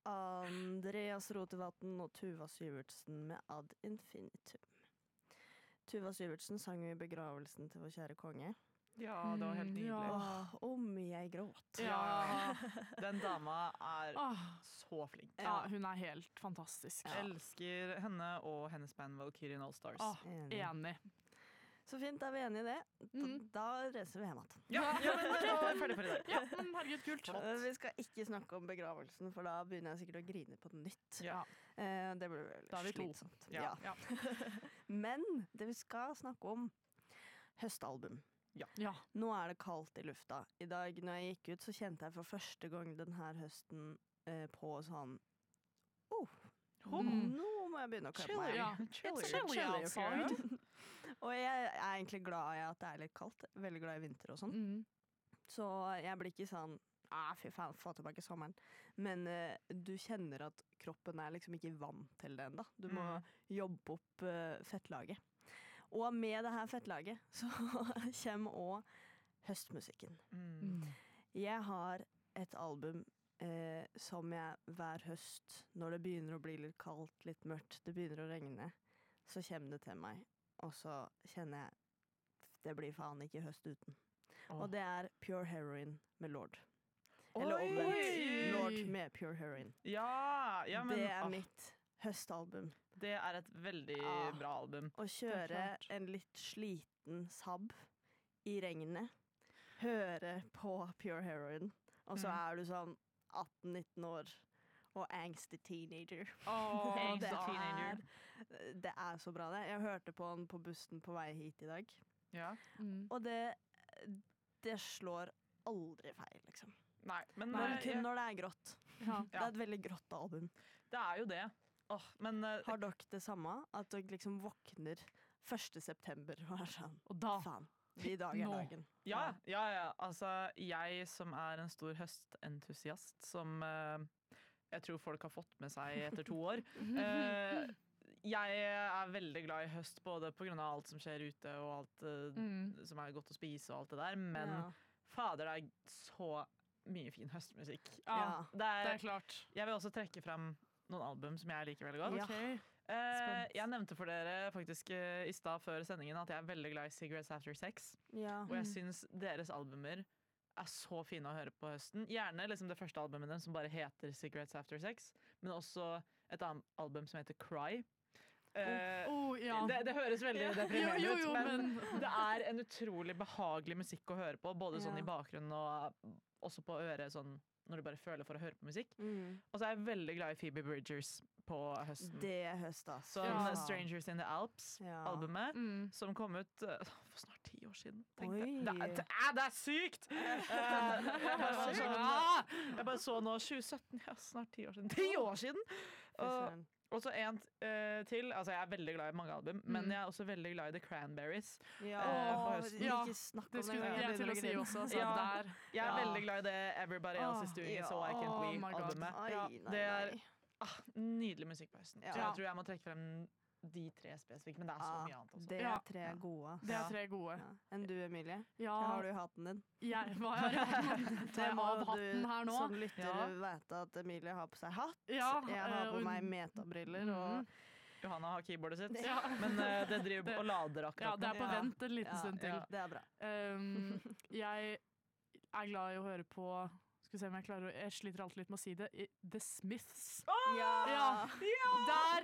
Andreas Rotevatn og Tuva Syvertsen med Ad Infinitum. Tuva Syvertsen sang jo i begravelsen til vår kjære konge. Ja, det var helt nydelig. Åh, om jeg gråt. Ja. Den dama er så flink. Ja, hun er helt fantastisk. Jeg elsker henne og hennes band Valkyrian All Stars. Enig. Så fint, er vi enige i det. Da reiser vi hjem igjen. Ja, men da er vi ferdig for i dag. Ja, men herregud, kult. Vi skal ikke snakke om begravelsen, for da begynner jeg sikkert å grine på nytt. Ja. Det blir vel Da er vi to. slitsomt. Ja. Men det vi skal snakke om, høstalbum. Ja. Nå er det kaldt i lufta. I dag når jeg gikk ut, så kjente jeg for første gang denne høsten på sånn nå må jeg begynne å klemme meg. Ja. It's chilly outside. Og jeg er egentlig glad i at det er litt kaldt. Veldig glad i vinter og sånn. Så jeg blir ikke sånn fy faen, få tilbake sommeren. Men du kjenner at kroppen er liksom ikke vant til det ennå. Du må jobbe opp fettlaget. Og med det her fettlaget så kommer også høstmusikken. Jeg har et album som jeg hver høst, når det begynner å bli litt kaldt, litt mørkt, det begynner å regne, så kommer det til meg. Og så kjenner jeg det blir faen ikke høst uten. Og det er Pure Heroin med Lord. Eller omvendt. Lord med Pure Heroin. Ja, men det er mitt høstalbum. Det er et veldig bra album. Å kjøre en litt sliten Saab i regnet, høre på Pure Heroin, og så er du sånn 18-19 år og angsty teenager. Det er så bra det. Jeg hørte på den på bussen på vei hit i dag. Ja. Og det slår aldri feil, liksom. Nei, men kun når det er grått. Det er et veldig grått album. Det er jo det. Men har dere det samme? At dere liksom våkner 1. september og er sånn, og da faen, i dag er dagen. Ja. Altså, jeg som er en stor høstentusiast, som jeg tror folk har fått med seg etter 2 år. Jeg er veldig glad i høst, både på grunn av alt som skjer ute, og alt som er godt å spise og alt det der, men fader, det er så mye fin høstmusikk. Det er klart. Jeg vil også trekke frem noen album som jeg liker veldig godt. Okay. Jeg nevnte for dere faktisk i stad før sendingen at jeg er veldig glad i Cigarettes After Sex. Og jeg syns deres albumer er så fine å høre på høsten. Gjerne liksom det første albumet deres som bare heter Cigarettes After Sex, men også et annet album som heter Cry. Det høres veldig deprimerende ut, men det er en utrolig behagelig musikk å høre på, både sånn i bakgrunnen og også på øret, sånn når du bare føler for å høre på musikk. Og så er jeg veldig glad i Phoebe Bridgers på høsten. Det er høst, ass. Som Strangers in the Alps-albumet, som kom ut for snart 10 år siden. Det er sykt! Jeg bare så nå 2017, snart 10 år siden. 10 år siden! Og så en til, altså jeg er veldig glad i mange album, men jeg er også veldig glad i The Cranberries på høsten. Ikke snakk om det. Jeg til å si også. Jeg er veldig glad i det Everybody Else Is Doing It So I Can't We-albumet. Det er nydelig musikk på høsten. Så jeg tror jeg må trekke frem de 3 spesifikke, men det er så mye annet også. Det er 3 gode. Det er 3 gode. Enn du, Emilie? Har du hatten din? Hva har jeg av hatten her nå? Som lytter vet at Emilie har på seg hatt. Jeg har på meg metabriller og Johanna har keyboardet sitt, men det driver og lader akkurat. Det er på vent en liten stund til. Det er bra. Jeg er glad i å høre på, skal vi se om jeg klarer jeg sliter alltid litt med å si det, The Smiths. Der!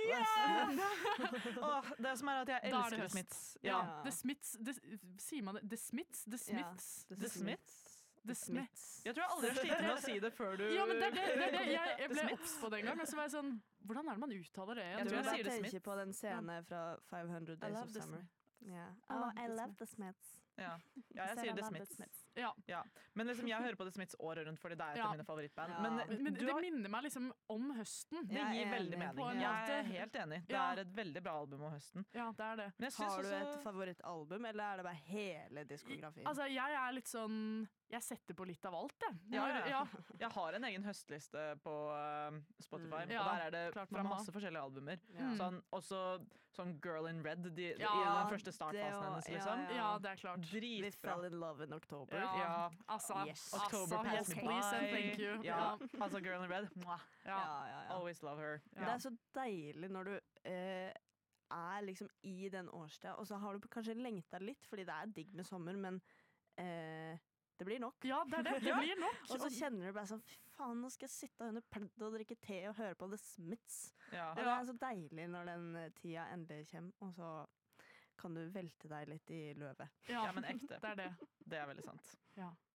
Det som er at jeg elsker The Smiths. The Smiths, sier man det? The Smiths? The Smiths? The Smiths? The Smiths. Jeg tror jeg aldri har slitt med å si det før du Ja, men det jeg ble obs på den gang, og så var jeg sånn, hvordan er det man uttaler det? Jeg tror jeg sier The Smiths. På den scenen fra 500 Days of Summer. I love The Smiths. Ja, jeg sier The Smiths. Ja. Men liksom, jeg hører på The Smiths året rundt, fordi det er et av mine favorittband. Men det minner meg liksom om høsten. Det gir veldig mening. Jeg er helt enig. Det er et veldig bra album om høsten. Ja, det er det. Har du et favorittalbum, eller er det bare hele diskografien? Altså, jeg er litt sånn Jeg setter på litt av alt, jeg. Ja. Jeg har en egen høstliste på Spotify, og der er det fra masse forskjellige albumer. Også sånn Girl in Red, i den første startfasen hennes, liksom. Ja, det er klart. Dritbra. We fell in love in October. October yes, please and thank you. Altså Girl in Red. Always love her. Det er så deilig når du er liksom i den årstida, og så har du kanskje lengta litt, fordi det er digg med sommer, men det blir nok. Ja, det er det. Det blir nok. Og så kjenner du bare sånn, fy faen, nå skal jeg sitte under pledd og drikke te og høre på The Smiths. Og det er så deilig når den tida endelig kommer, og så kan du velte deg litt i løvet. Ja, men ekte. Det er det. Det er veldig sant. Ja.